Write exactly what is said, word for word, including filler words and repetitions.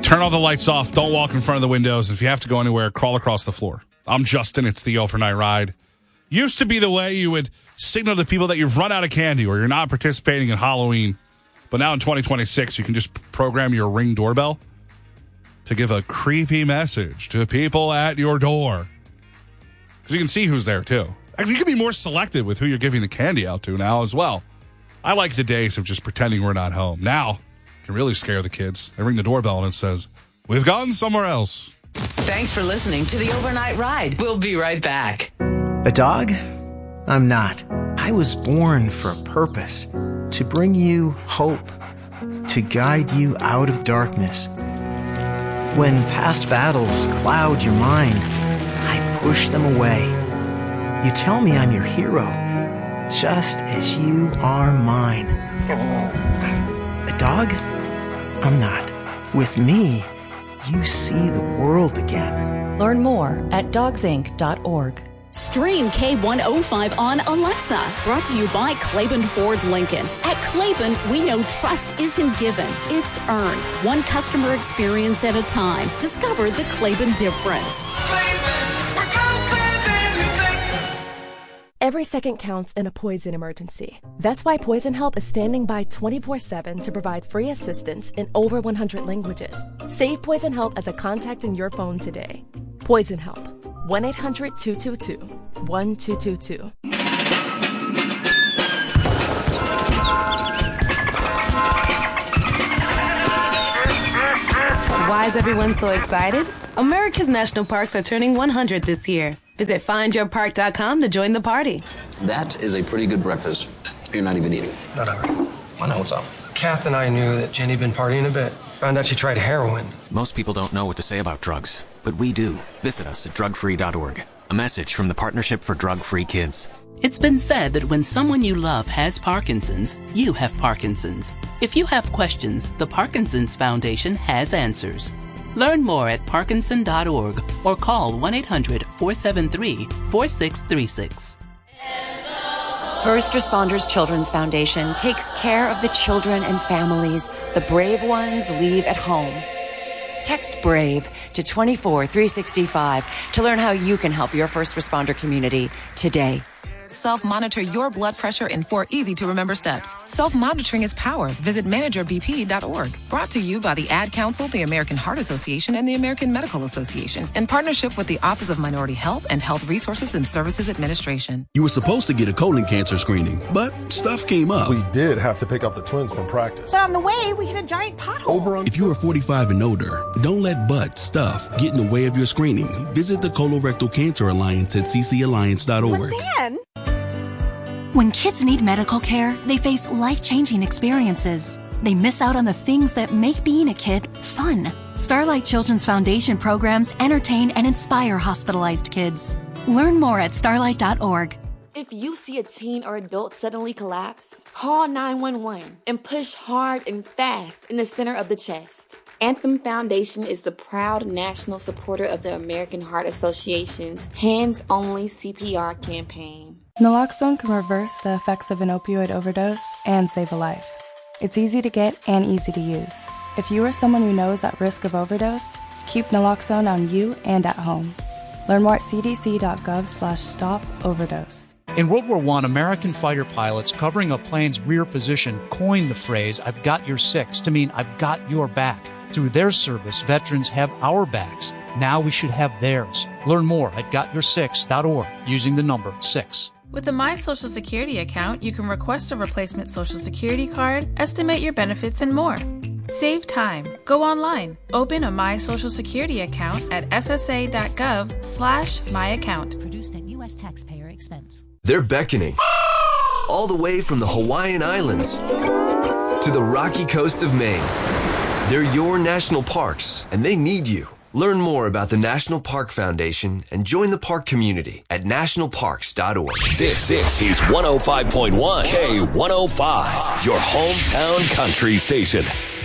Turn all the lights off. Don't walk in front of the windows. If you have to go anywhere, crawl across the floor. I'm Justin. It's the overnight ride. Used to be the way you would signal to people that you've run out of candy or you're not participating in Halloween. But now in twenty twenty-six, you can just program your Ring doorbell to give a creepy message to people at your door. Because you can see who's there, too. Actually, you can be more selective with who you're giving the candy out to now as well. I like the days of just pretending we're not home. Now, it can really scare the kids. They ring the doorbell and it says, "We've gone somewhere else." Thanks for listening to the Overnight Ride. We'll be right back. A dog? I'm not. I was born for a purpose. To bring you hope. To guide you out of darkness. When past battles cloud your mind, I push them away. You tell me I'm your hero, just as you are mine. A dog? I'm not. With me, you see the world again. Learn more at dogs inc dot org. Stream K one oh five on Alexa. Brought to you by Claiborne Ford Lincoln. At Claiborne, we know trust isn't given, it's earned. One customer experience at a time. Discover the Claiborne difference. Claiborne, we're closer than you think. Every second counts in a poison emergency. That's why Poison Help is standing by twenty-four seven to provide free assistance in over one hundred languages. Save Poison Help as a contact in your phone today. Poison Help. one eight hundred two two two one two two two. Why is everyone so excited? America's national parks are turning one hundred this year. Visit find your park dot com to join the party. That is a pretty good breakfast. You're not even eating. Not ever. Why not? What's up? Kath and I knew that Jenny had been partying a bit. Found out she tried heroin. Most people don't know what to say about drugs, but we do. Visit us at drug free dot org. A message from the Partnership for Drug-Free Kids. It's been said that when someone you love has Parkinson's, you have Parkinson's. If you have questions, the Parkinson's Foundation has answers. Learn more at parkinson dot org or call one eight hundred four seven three four six three six. First Responders Children's Foundation takes care of the children and families the brave ones leave at home. Text BRAVE to two four three six five to learn how you can help your first responder community today. Self-monitor your blood pressure in four easy-to-remember steps. Self-monitoring is power. Visit manager b p dot org. Brought to you by the Ad Council, the American Heart Association, and the American Medical Association, in partnership with the Office of Minority Health and Health Resources and Services Administration. You were supposed to get a colon cancer screening, but stuff came up. We did have to pick up the twins from practice. But on the way, we hit a giant pothole. Over on- if you are forty-five and older, don't let butt stuff get in the way of your screening. Visit the Colorectal Cancer Alliance at c c alliance dot org. But then... When kids need medical care, they face life-changing experiences. They miss out on the things that make being a kid fun. Starlight Children's Foundation programs entertain and inspire hospitalized kids. Learn more at starlight dot org. If you see a teen or adult suddenly collapse, call nine one one and push hard and fast in the center of the chest. Anthem Foundation is the proud national supporter of the American Heart Association's Hands-Only C P R campaign. Naloxone can reverse the effects of an opioid overdose and save a life. It's easy to get and easy to use. If you or someone you know is at risk of overdose, keep naloxone on you and at home. Learn more at c d c dot gov slash stop overdose. In World War One, American fighter pilots covering a plane's rear position coined the phrase, "I've got your six," to mean I've got your back. Through their service, veterans have our backs. Now we should have theirs. Learn more at got your six dot org using the number six. With a My Social Security account, you can request a replacement Social Security card, estimate your benefits, and more. Save time. Go online. Open a My Social Security account at s s a dot gov slash my account. Produced at U S taxpayer expense. They're beckoning. All the way from the Hawaiian Islands to the rocky coast of Maine. They're your national parks, and they need you. Learn more about the National Park Foundation and join the park community at national parks dot org. This, this is one oh five point one K one oh five, your hometown country station.